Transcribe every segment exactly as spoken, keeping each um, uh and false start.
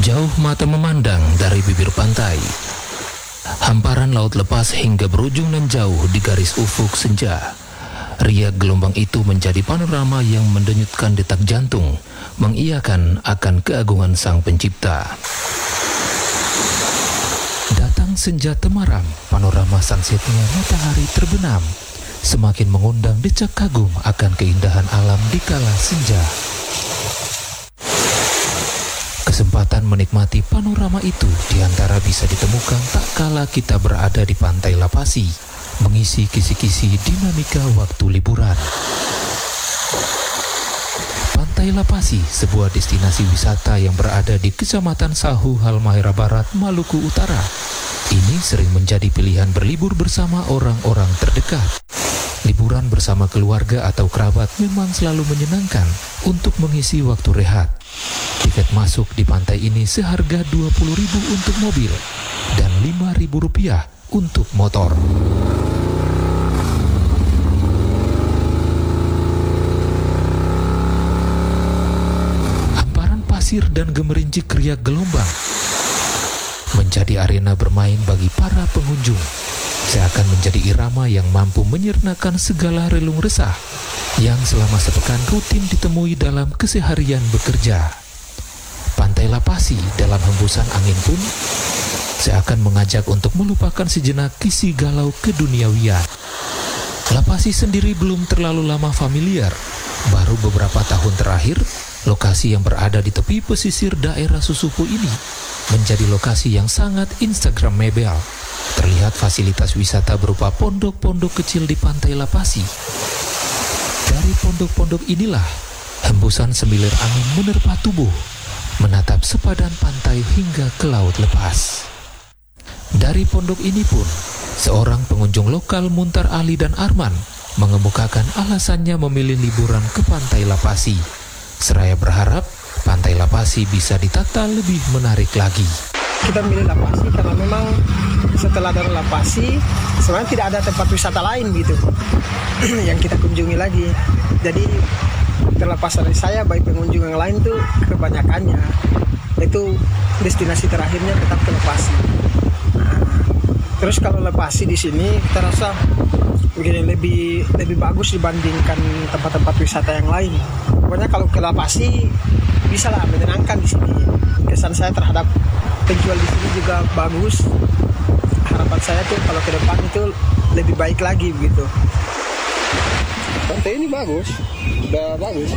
Sejauh mata memandang dari bibir pantai, hamparan laut lepas hingga berujung nan jauh di garis ufuk senja. Riak gelombang itu menjadi panorama yang mendenyutkan detak jantung, mengiyakan akan keagungan Sang Pencipta. Datang senja temaram, panorama sunsetnya matahari terbenam, semakin mengundang decak kagum akan keindahan alam di kala senja. Kesempatan menikmati panorama itu diantara bisa ditemukan tak kala kita berada di Pantai Lapasi, mengisi kisi-kisi dinamika waktu liburan. Pantai Lapasi, sebuah destinasi wisata yang berada di Kecamatan Sahu, Halmahera Barat, Maluku Utara. Ini sering menjadi pilihan berlibur bersama orang-orang terdekat. Liburan bersama keluarga atau kerabat memang selalu menyenangkan untuk mengisi waktu rehat. Tiket masuk di pantai ini seharga dua puluh ribu rupiah untuk mobil dan lima ribu rupiah untuk motor. Hamparan pasir dan gemerincik riak gelombang menjadi arena bermain bagi para pengunjung. Seakan menjadi irama yang mampu menyernakan segala relung resah yang selama sepekan rutin ditemui dalam keseharian bekerja. Pantai Lapasi dalam hembusan angin pun seakan mengajak untuk melupakan sejenak kisi galau keduniawian. Lapasi sendiri belum terlalu lama familiar. Baru beberapa tahun terakhir, lokasi yang berada di tepi pesisir daerah Susupu ini menjadi lokasi yang sangat instagramable. Terlihat fasilitas wisata berupa pondok-pondok kecil di Pantai Lapasi. Dari pondok-pondok inilah, hembusan semilir angin menerpa tubuh, menatap sepadan pantai hingga ke laut lepas. Dari pondok ini pun, seorang pengunjung lokal Muntar Ali dan Arman mengemukakan alasannya memilih liburan ke Pantai Lapasi. Seraya berharap Pantai Lapasi bisa ditata lebih menarik lagi. Kita milih Lapasi karena memang setelah dari Lapasi sebenarnya tidak ada tempat wisata lain gitu yang kita kunjungi lagi. Jadi terlepas dari saya, baik pengunjung yang lain tuh kebanyakannya itu destinasi terakhirnya tetap ke Lapasi. Nah, terus kalau Lapasi di sini kita rasa begini lebih lebih bagus dibandingkan tempat-tempat wisata yang lain. Pokoknya kalau ke Lapasi bisa lah menyenangkan di sini. Kesan saya terhadap penjual di sini juga bagus. Harapan saya tuh kalau ke depan itu lebih baik lagi begitu. Pantai ini bagus, udah bagus.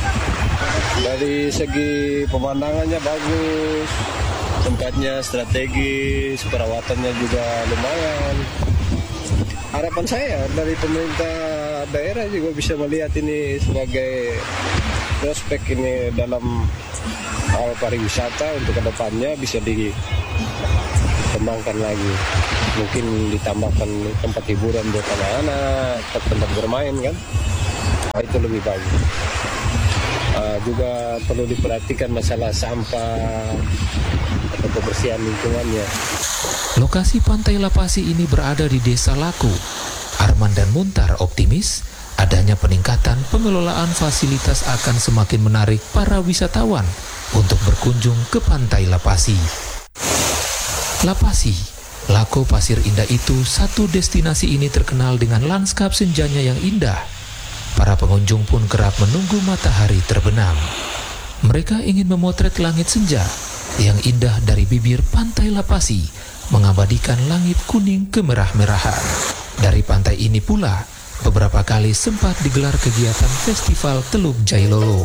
Dari segi pemandangannya bagus, tempatnya strategis, perawatannya juga lumayan. Harapan saya dari pemerintah daerah juga bisa melihat ini sebagai prospek ini dalam hal pariwisata untuk kedepannya bisa dikembangkan lagi. Mungkin ditambahkan tempat hiburan buat anak-anak, tempat bermain kan, nah, itu lebih bagus. Uh, juga perlu diperhatikan masalah sampah atau kebersihan lingkungannya. Lokasi Pantai Lapasi ini berada di Desa Laku. Arman dan Muntar optimis adanya peningkatan pengelolaan fasilitas akan semakin menarik para wisatawan untuk berkunjung ke Pantai Lapasi. Lapasi, Lako Pasir Indah itu satu destinasi ini terkenal dengan lanskap senjanya yang indah. Para pengunjung pun kerap menunggu matahari terbenam. Mereka ingin memotret langit senja yang indah dari bibir Pantai Lapasi, mengabadikan langit kuning kemerah-merahan. Dari pantai ini pula, beberapa kali sempat digelar kegiatan Festival Teluk Jailolo.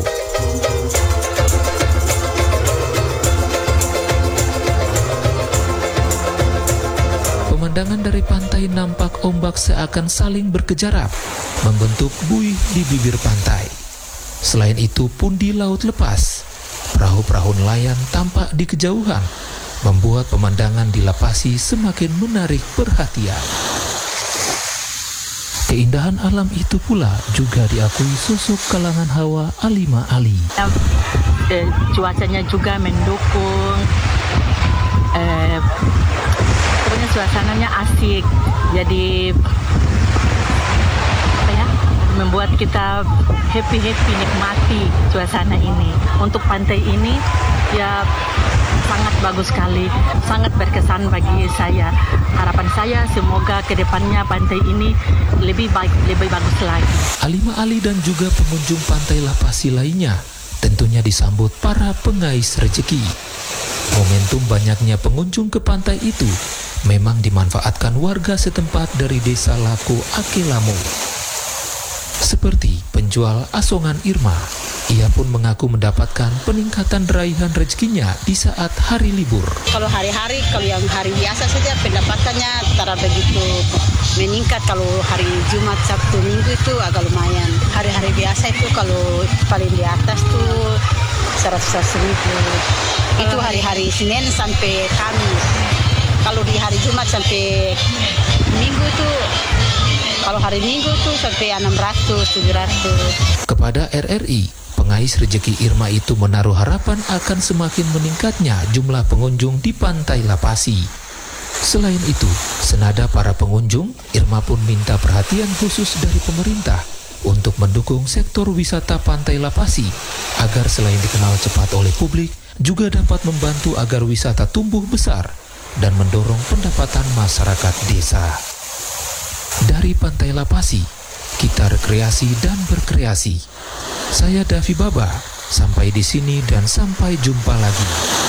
Pemandangan dari pantai nampak ombak seakan saling berkejarap, membentuk buih di bibir pantai. Selain itu pun di laut lepas, perahu-perahu nelayan tampak di kejauhan, membuat pemandangan di Lapasi semakin menarik perhatian. Keindahan alam itu pula juga diakui sosok kalangan hawa Alima Ali. Eh, cuacanya juga mendukung, eh, pokoknya suasananya asik. Jadi apa ya, membuat kita happy-happy nikmati suasana ini. Untuk pantai ini ya sangat bagus sekali, sangat berkesan bagi saya. Harapan saya semoga ke depannya pantai ini lebih baik, lebih bagus lagi. Alima Ali dan juga pengunjung pantai Lapasi lainnya tentunya disambut para pengais rezeki. Momentum banyaknya pengunjung ke pantai itu memang dimanfaatkan warga setempat dari desa Lako Akelamo. Seperti penjual asongan Irma, ia pun mengaku mendapatkan peningkatan raihan rezekinya di saat hari libur. Kalau hari-hari, kalau yang hari biasa saja pendapatannya tak begitu meningkat. Kalau hari Jumat, Sabtu, Minggu itu agak lumayan. Hari-hari biasa itu kalau paling di atas tuh seratus ribu. Itu hari-hari Senin sampai Kamis. Kalau di hari Jumat sampai Minggu itu, kalau hari Minggu tuh sampai enam ratus, tujuh ratus. Kepada R R I, pengais rezeki Irma itu menaruh harapan akan semakin meningkatnya jumlah pengunjung di pantai Lapasi. Selain itu, senada para pengunjung, Irma pun minta perhatian khusus dari pemerintah untuk mendukung sektor wisata pantai Lapasi agar selain dikenal cepat oleh publik, juga dapat membantu agar wisata tumbuh besar dan mendorong pendapatan masyarakat desa. Dari pantai Lapasi, kita rekreasi dan berkreasi. Saya Davi Baba, sampai di sini dan sampai jumpa lagi.